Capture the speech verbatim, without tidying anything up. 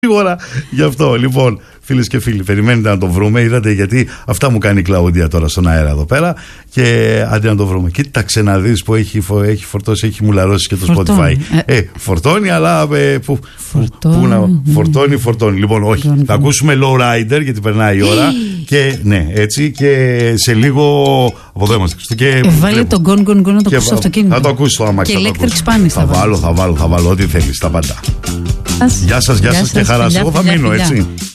γρήγορα γι' αυτό. Λοιπόν, φίλες και φίλοι, περιμένετε να το βρούμε. Είδατε, γιατί αυτά μου κάνει η Κλαούντια τώρα στον αέρα εδώ πέρα. Και αντί να το βρούμε. Κοίταξε να δεις που έχει, έχει φορτώσει, έχει μουλαρώσει και το φορτώνει. Spotify. Ε, ε, φορτώνει, αλλά. Ε, που, φορτώνει. Που να, φορτώνει, φορτώνει. Λοιπόν, όχι. Φορτώνει. Θα ακούσουμε Lowrider, γιατί περνάει η ώρα. Και ναι, έτσι. Και σε λίγο. Από εδώ είμαστε. Και, ε, βάλε τον γκον γκον γκον να το ακούσει στο αυτοκίνητο. Θα το ακούσει το αμάξι. Και Electric Spanish θα βάλω, θα βάλω, θα βάλω ό,τι θέλει. Τα πάντα. Γεια σας, γεια σας και χαρά σας. Εγώ θα μείνω, έτσι.